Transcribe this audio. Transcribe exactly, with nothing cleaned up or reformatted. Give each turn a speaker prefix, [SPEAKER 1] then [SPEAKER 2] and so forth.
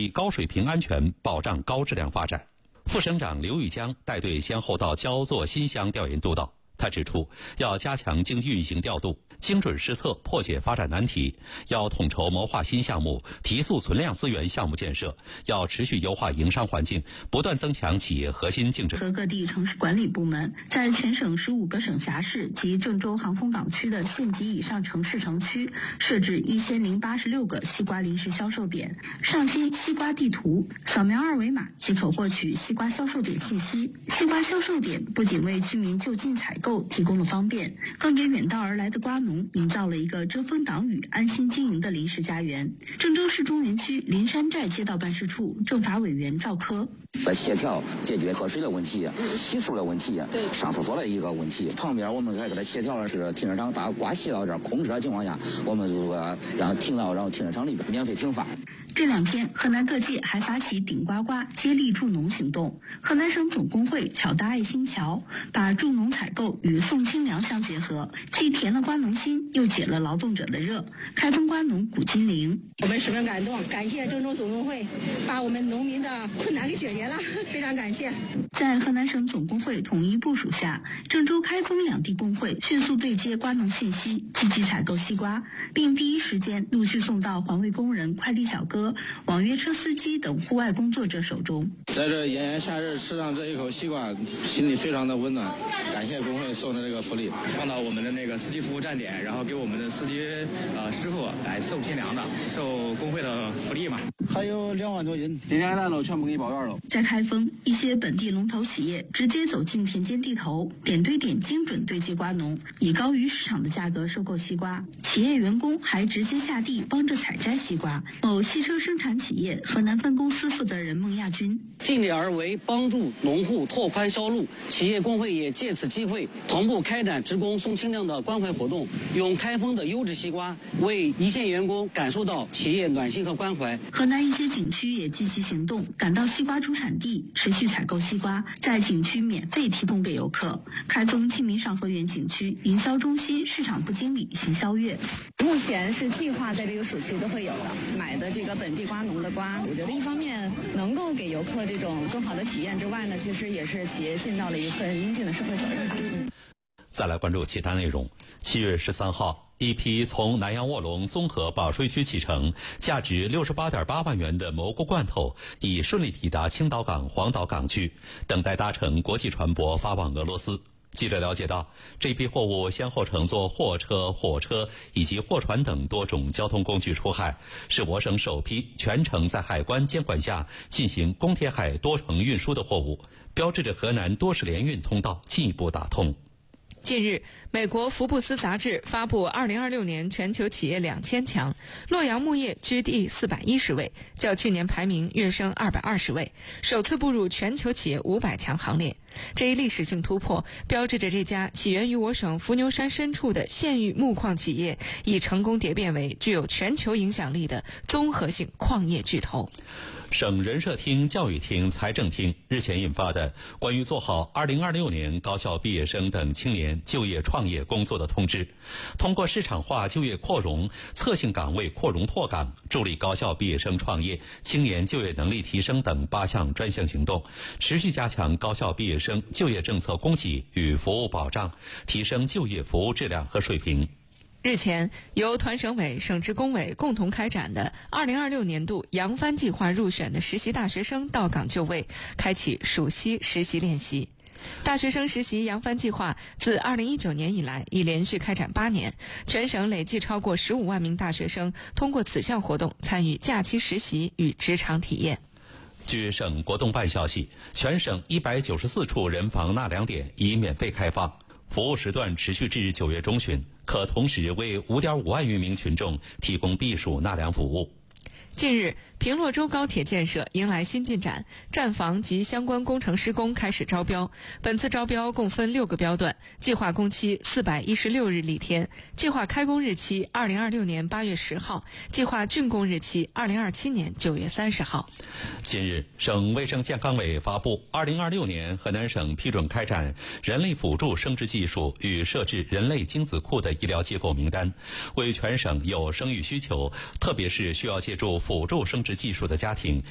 [SPEAKER 1] 立高水平安全，保障高质量发展。副省长刘玉江带队先后到焦作、新乡调研督导。他指出，要加强经济运行调度，精准施策，破解发展难题；要统筹谋划新项目，提速存量资源项目建设；要持续优化营商环境，不断增强企业核心竞争力。
[SPEAKER 2] 和各地城市管理部门在全省十五个省辖市及郑州航风港区的县级以上城市城区设置一千零八十六个西瓜临时销售点，上新西瓜地图，扫描二维码即可获取西瓜销售点信息。西瓜销售点不仅为居民就近采购提供了方便，更给远道而来的瓜农营造了一个遮风挡雨、安心经营的临时家园。郑州市中原区林山寨街道办事处政法委员赵科：
[SPEAKER 3] 来协调解决喝水的问题、洗漱的问题、上厕所的一个问题。旁边我们还给他协调的是停车场，把瓜卸到这儿空车情况下，我们如果让停到然后停车场里边免费停放。
[SPEAKER 2] 这两天，河南各界还发起顶呱呱接力助农行动。河南省总工会巧搭爱心桥，把助农采购与送清凉相结合，既填了瓜农心，又解了劳动者的热。开封瓜农古金玲：
[SPEAKER 4] 我们十分感动，感谢郑州总工会把我们农民的困难给解决了，非常感谢。
[SPEAKER 2] 在河南省总工会统一部署下，郑州、开封两地工会迅速对接瓜农信息，积极采购西瓜，并第一时间陆续送到环卫工人、快递小哥、网约车司机等户外工作者手中。
[SPEAKER 5] 在这炎炎夏日吃上这一口西瓜，心里非常的温暖。感谢工会送的这个福利，
[SPEAKER 6] 放到我们的那个司机服务站点，然后给我们的司机呃师傅来送清凉的，受工会的福利嘛。
[SPEAKER 5] 还有两万多斤，今天来了全部给你报员了。
[SPEAKER 2] 在开封，一些本地龙头企业直接走进田间地头，点对点精准对接瓜农，以高于市场的价格收购西瓜。企业员工还直接下地帮着采摘西瓜。某汽车生产企业河南分公司负责人孟亚军：
[SPEAKER 7] 尽力而为，帮助农户拓宽销路。企业工会也借此机会同步开展职工送清凉的关怀活动，用开封的优质西瓜为一线员工感受到企业暖心和关怀。
[SPEAKER 2] 河南一些景区也积极行动，赶到西瓜主产地，持续采购西瓜，在景区免费提供给游客。开封清明上河园景区营销中心市场部经理邢霄月：
[SPEAKER 8] 目前是计划在这个暑期都会有的，买的这个本地瓜农的瓜，我觉得一方面能够给游客这种更好的体验之外呢，其实也是企业尽到了一份应尽的社会责任。
[SPEAKER 1] 再来关注其他内容。七月十三号，一批从南阳卧龙综合保税区启程，价值六十八点八万元的蘑菇罐头已顺利抵达青岛港黄岛港区，等待搭乘国际船舶发往俄罗斯。记者了解到，这批货物先后乘坐货车、火车以及货船等多种交通工具出海，是我省首批全程在海关监管下进行公铁海多程运输的货物，标志着河南多式联运通道进一步打通。
[SPEAKER 9] 近日，美国福布斯杂志发布二零二六年全球企业两千强，洛阳木业居第四百一十位，较去年排名跃升二百二十位，首次步入全球企业五百强行列。这一历史性突破，标志着这家起源于我省伏牛山深处的县域木矿企业，已成功蝶变为具有全球影响力的综合性矿业巨头。
[SPEAKER 1] 省人社厅、教育厅、财政厅日前印发的关于做好二零二六年高校毕业生等青年就业创业工作的通知，通过市场化就业扩容、侧性岗位扩容拓岗，助力高校毕业生创业、青年就业能力提升等八项专项行动，持续加强高校毕业生就业政策供给与服务保障，提升就业服务质量和水平。
[SPEAKER 9] 日前，由团省委、省直工委共同开展的二零二六年度扬帆计划入选的实习大学生到岗就位，开启暑期实习练习。大学生实习扬帆计划自二零一九年以来已连续开展八年，全省累计超过十五万名大学生通过此项活动参与假期实习与职场体验。
[SPEAKER 1] 据省国动办消息，全省一百九十四处人防纳凉点已免费开放，服务时段持续至九月中旬，可同时为五点五万余名群众提供避暑纳凉服务。
[SPEAKER 9] 近日，平洛州高铁建设迎来新进展，站房及相关工程施工开始招标。本次招标共分六个标段，计划工期四百一十六日历天，计划开工日期二零二六年八月十号，计划竣工日期二零二七年九月三十号。
[SPEAKER 1] 近日，省卫生健康委发布二零二六年河南省批准开展人类辅助生殖技术与设置人类精子库的医疗机构名单，为全省有生育需求，特别是需要借助辅助生殖技术的家庭